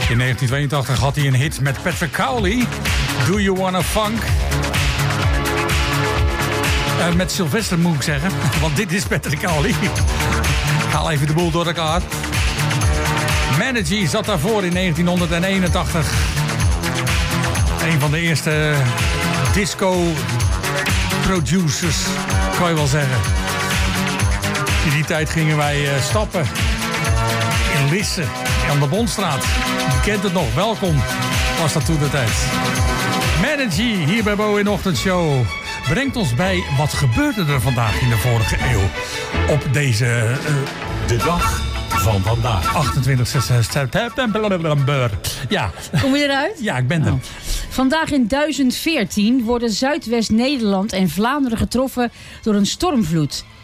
In 1982 had hij een hit met Patrick Cowley. Do You Wanna Funk? Met Sylvester moet ik zeggen. Want dit is Patrick Cowley. Ik haal even de boel door elkaar. Managy zat daarvoor in 1981. Een van de eerste disco-producers, kan je wel zeggen. In die tijd gingen wij stappen in Lisse, aan de Bondstraat. Je kent het nog, welkom was dat toen de tijd. Managy, hier bij Bo in de Ochtendshow, brengt ons bij wat gebeurde er vandaag in de vorige eeuw. Op deze... de dag van vandaag. 28 september. Ja. Kom je eruit? Ja, ik ben er. Vandaag in 1014 worden Zuidwest-Nederland en Vlaanderen getroffen door een stormvloed.